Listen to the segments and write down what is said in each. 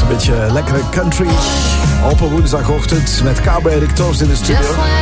Een beetje lekkere country op een woensdagochtend met Cabo Erik Toos in de studio.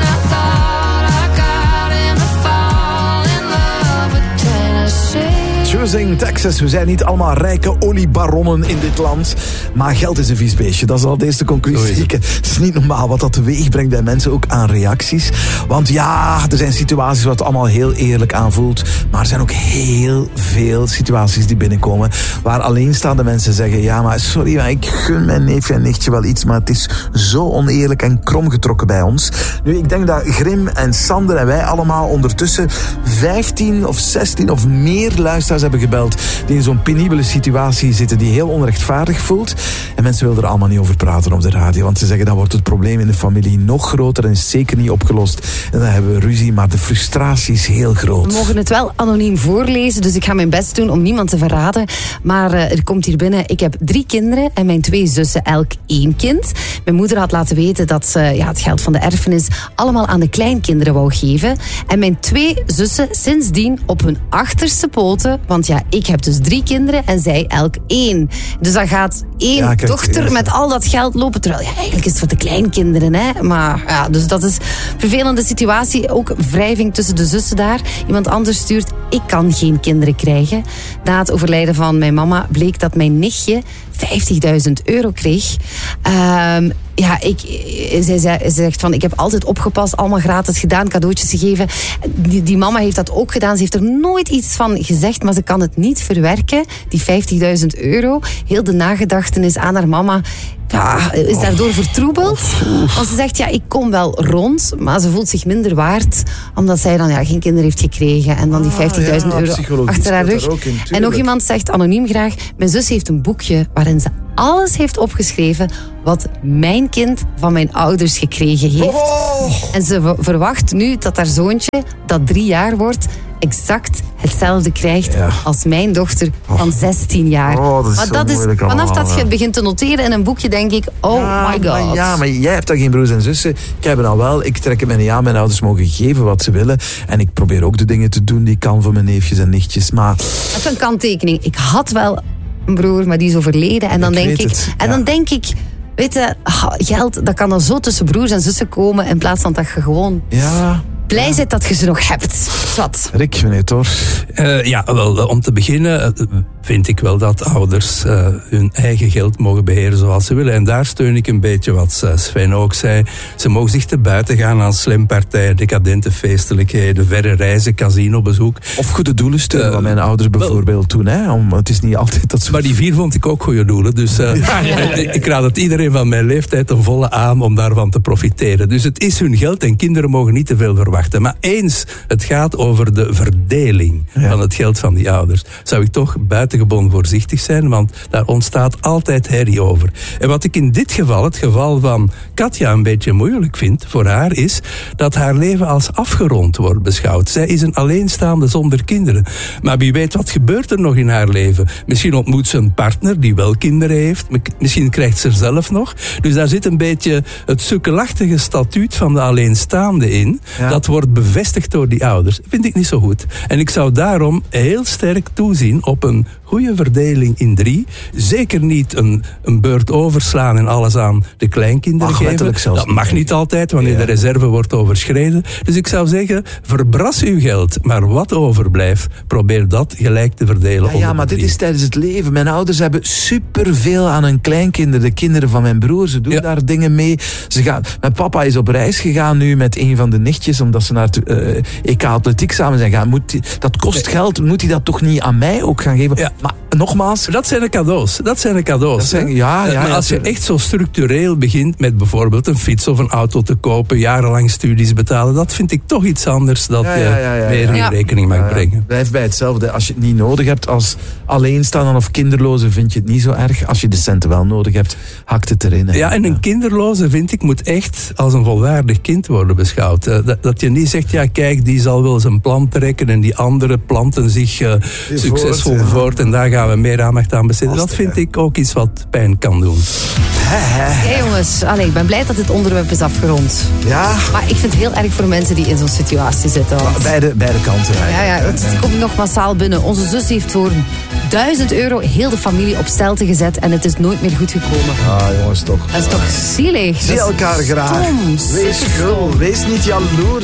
Choosing Texas. We zijn niet allemaal rijke oliebaronnen in dit land. Maar geld is een vies beestje. Dat is al de eerste conclusie. Het is niet normaal wat dat teweeg brengt bij mensen, ook aan reacties. Want ja, er zijn situaties waar het allemaal heel eerlijk aanvoelt. Maar er zijn ook heel veel situaties die binnenkomen waar alleenstaande mensen zeggen: ja, maar sorry, maar ik gun mijn neefje en nichtje wel iets, maar het is zo oneerlijk en kromgetrokken bij ons. Nu, ik denk dat Grim en Sander en wij allemaal ondertussen 15 of 16 of meer luisteraars hebben gebeld die in zo'n penibele situatie zitten, die heel onrechtvaardig voelt. En mensen willen er allemaal niet over praten op de radio, want ze zeggen dan wordt het probleem in de familie nog groter en is zeker niet opgelost. En dan hebben we ruzie, maar de frustratie is heel groot. We mogen het wel anoniem voorlezen, dus ik ga mijn best doen om niemand te verraden. Maar er komt hier binnen: ik heb 3 kinderen en mijn 2 zussen, elk 1 kind. Mijn moeder had laten weten dat ze het geld van de erfenis allemaal aan de kleinkinderen wou geven. En mijn 2 zussen sindsdien op hun achterste poten, want ja, ik heb dus 3 kinderen en zij elk 1. Dus dan gaat 1 dochter met al dat geld lopen, terwijl eigenlijk is het voor de kleinkinderen, hè. Maar ja, dus dat is een vervelende situatie. Ook wrijving tussen de zussen daar. Iemand anders stuurt: ik kan geen kinderen krijgen. Na het overlijden van mijn mama bleek dat mijn nichtje €50.000 kreeg. Zij zegt van: ik heb altijd opgepast, allemaal gratis gedaan, cadeautjes gegeven. Die mama heeft dat ook gedaan. Ze heeft er nooit iets van gezegd, maar ze kan het niet verwerken, die €50.000. Heel de nagedachtenis aan haar mama is daardoor vertroebeld. Want ze zegt: ik kom wel rond, maar ze voelt zich minder waard, omdat zij dan geen kinderen heeft gekregen en dan die €50.000 achter haar rug. En nog iemand zegt anoniem graag: mijn zus heeft een boekje waarin ze alles heeft opgeschreven wat mijn kind van mijn ouders gekregen heeft. En ze verwacht nu dat haar zoontje, dat 3 jaar wordt, exact hetzelfde krijgt als mijn dochter van 16 jaar. Vanaf dat je het begint te noteren in een boekje, denk ik: my god. Maar jij hebt dan geen broers en zussen. Ik heb het al wel. Ik trek het me niet aan. Mijn ouders mogen geven wat ze willen. En ik probeer ook de dingen te doen die ik kan voor mijn neefjes en nichtjes. Maar dat is een kanttekening. Ik had wel een broer, maar die is overleden. En dan denk ik, weet je, geld, dat kan dan zo tussen broers en zussen komen, in plaats van dat je gewoon blij bent dat je ze nog hebt. Wat? Rick, meneer Tor. Om te beginnen vind ik wel dat ouders hun eigen geld mogen beheren zoals ze willen. En daar steun ik een beetje wat Sven ook zei. Ze mogen zich te buiten gaan aan slimpartijen, decadente feestelijkheden, verre reizen, casinobezoek. Of goede doelen steunen, wat mijn ouders bijvoorbeeld doen. Het is niet altijd dat zo. Maar die 4 vond ik ook goede doelen. Dus ik raad het iedereen van mijn leeftijd ten volle aan om daarvan te profiteren. Dus het is hun geld en kinderen mogen niet te veel verwachten. Maar eens het gaat over de verdeling van het geld van die ouders, zou ik toch buitengewoon voorzichtig zijn, want daar ontstaat altijd herrie over. En wat ik in dit geval, het geval van Katja, een beetje moeilijk vind voor haar, is dat haar leven als afgerond wordt beschouwd. Zij is een alleenstaande zonder kinderen. Maar wie weet, wat gebeurt er nog in haar leven? Misschien ontmoet ze een partner die wel kinderen heeft. Misschien krijgt ze er zelf nog. Dus daar zit een beetje het sukkelachtige statuut van de alleenstaande in. Ja. Dat wordt bevestigd door die ouders. Vind ik niet zo goed. En ik zou daarom heel sterk toezien op een goede verdeling in 3. Zeker niet een beurt overslaan en alles aan de kleinkinderen geven. Dat mag niet altijd, wanneer de reserve wordt overschreden. Dus ik zou zeggen, verbras uw geld. Maar wat overblijft, probeer dat gelijk te verdelen. Ja, maar dit is tijdens het leven. Mijn ouders hebben superveel aan hun kleinkinderen. De kinderen van mijn broer, ze doen daar dingen mee. Mijn papa is op reis gegaan nu met een van de nichtjes, omdat ze naar het EK Atletiek samen zijn gaan. Dat kost geld, moet hij dat toch niet aan mij ook gaan geven? Ja. Maar nogmaals, dat zijn de cadeaus. Maar als je echt zo structureel begint met bijvoorbeeld een fiets of een auto te kopen, jarenlang studies betalen, dat vind ik toch iets anders dat je meer in rekening mag brengen. Blijf bij hetzelfde. Als je het niet nodig hebt als alleenstaande of kinderloze, vind je het niet zo erg. Als je de centen wel nodig hebt, hakt het erin. En een kinderloze, vind ik, moet echt als een volwaardig kind worden beschouwd. Dat je niet zegt, kijk, die zal wel zijn plan trekken en die andere planten zich succesvol voort. en daar gaan we meer aandacht aan besteden. Dat vind ik ook iets wat pijn kan doen. Hey jongens, ik ben blij dat dit onderwerp is afgerond. Ja. Maar ik vind het heel erg voor mensen die in zo'n situatie zitten. Want... Beide kanten. Ja, het komt nog massaal binnen. Onze zus heeft voor €1000 heel de familie op stelte gezet en het is nooit meer goed gekomen. Ah, jongens, toch. Dat is toch zielig? Zie elkaar graag. Stom, Wees gul, wees niet jaloers.